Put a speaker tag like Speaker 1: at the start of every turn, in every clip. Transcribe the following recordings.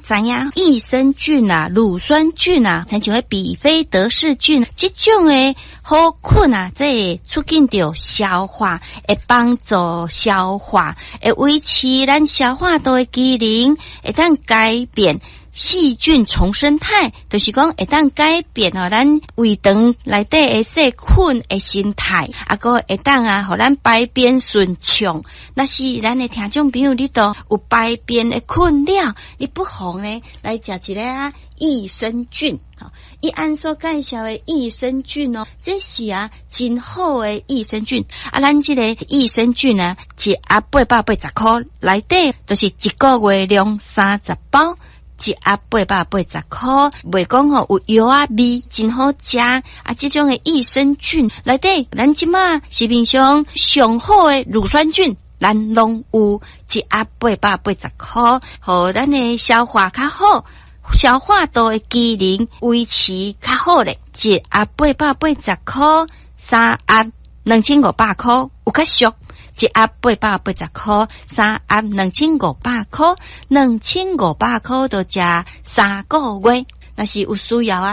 Speaker 1: 知影益生菌啊、乳酸菌啊，像像比菲德氏菌，这种的好菌啊，这会促进着消化，会帮助消化，会维持咱消化道的机能，会当改变细菌重生态，就是讲会当改变咱胃肠内底的细菌的形态，个会当互咱排便顺畅。那是咱的听众朋友，你都有排便的困扰，你不妨呢来食一个益生菌。伊按所介绍的益生菌这是真好的益生菌。咱这个益生菌一盒880块，内底就是一个月量30包。一盒880块，袂讲有药味，真好食。这种的益生菌内底，咱即马市面上上好的乳酸菌，咱拢有一盒880块，互咱的消化较好，消化道的机能维持较好咧。一盒880块，3盒2500块，有较俗。一盒880块，3盒2500块，2500块就食3个月。若是有需要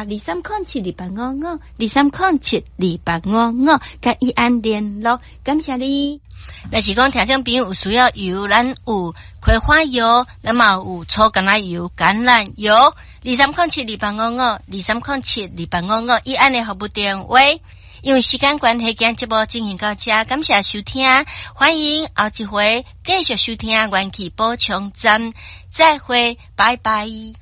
Speaker 1: 23072855，23072855，甲伊安联络，感谢你。若是讲听众朋友有需要油，咱有葵花油，咱嘛有粗橄榄油、橄榄油，23072855，23072855，伊安的服务电话。因为时间关系，今日节目进行到这，感谢收听，欢迎后一回继续收听元气补充站，再会，拜拜。